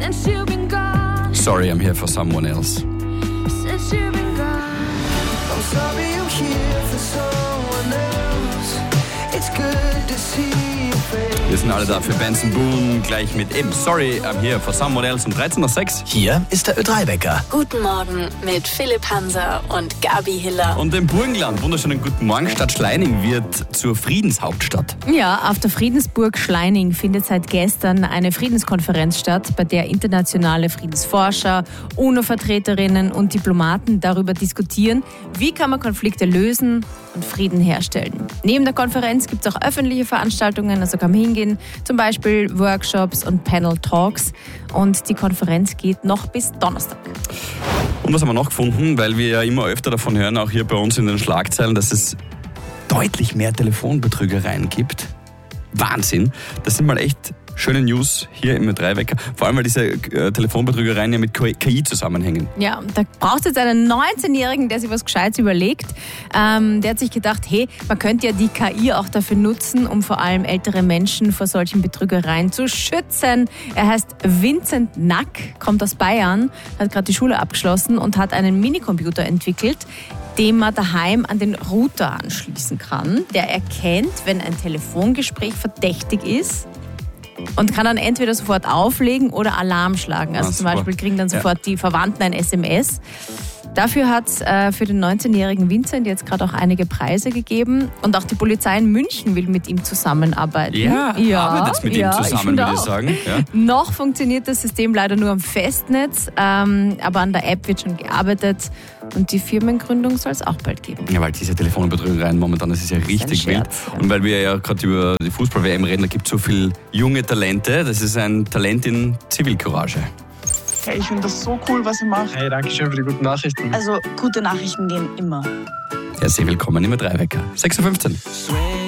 Sorry, I'm here for someone else. Wir sind alle da für Benson Boone, gleich mit eben Sorry, I'm here for someone else um 13:06. Hier ist der Ö3-Wecker. Guten Morgen mit Philipp Hanser und Gabi Hiller. Und im Burgenland, wunderschönen guten Morgen. Stadt Schleining wird zur Friedenshauptstadt. Ja, auf der Friedensburg Schleining findet seit gestern eine Friedenskonferenz statt, bei der internationale Friedensforscher, UNO-Vertreterinnen und Diplomaten darüber diskutieren, wie kann man Konflikte lösen und Frieden herstellen. Neben der Konferenz gibt es auch öffentliche Veranstaltungen, also kann man hingehen, zum Beispiel Workshops und Panel-Talks. Und die Konferenz geht noch bis Donnerstag. Und was haben wir noch gefunden? Weil wir ja immer öfter davon hören, auch hier bei uns in den Schlagzeilen, dass es deutlich mehr Telefonbetrügereien gibt. Wahnsinn. Das sind mal echt schöne News hier im Ö3-Wecker. Vor allem, weil diese Telefonbetrügereien ja mit KI zusammenhängen. Ja, da brauchst du jetzt einen 19-Jährigen, der sich was Gescheites überlegt. Der hat sich gedacht, hey, man könnte ja die KI auch dafür nutzen, um vor allem ältere Menschen vor solchen Betrügereien zu schützen. Er heißt Vincent Nack, kommt aus Bayern, hat gerade die Schule abgeschlossen und hat einen Minicomputer entwickelt, den man daheim an den Router anschließen kann. Der erkennt, wenn ein Telefongespräch verdächtig ist, und kann dann entweder sofort auflegen oder Alarm schlagen. Also zum Beispiel kriegen dann sofort die Verwandten ein SMS. Dafür hat es für den 19-jährigen Vincent jetzt gerade auch einige Preise gegeben. Und auch die Polizei in München will mit ihm zusammenarbeiten. Ja, arbeitet mit ihm zusammen, würde ich sagen. Ja. Noch funktioniert das System leider nur am Festnetz, aber an der App wird schon gearbeitet. Und die Firmengründung soll es auch bald geben. Ja, weil diese Telefonbetrügereien momentan, das ist ja richtig wild. Und weil wir ja gerade über die Fußball-WM reden, da gibt es so viele junge Talente. Das ist ein Talent in Zivilcourage. Hey, ich finde das so cool, was ihr macht. Hey, danke schön für die guten Nachrichten. Also, gute Nachrichten gehen immer. Ja, sehr willkommen im Ö3-Wecker. 6:15 Uhr.